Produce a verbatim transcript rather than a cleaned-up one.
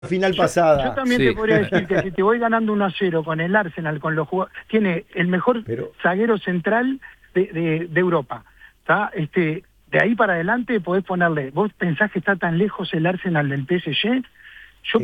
final Yo, pasada. yo también Sí. te podría decir que si te voy ganando uno a cero con el Arsenal, con los jugadores, tiene el mejor Pero- zaguero central de, de, de Europa. ¿Tá? Este, de ahí para adelante podés ponerle, ¿vos pensás que está tan lejos el Arsenal del P S G?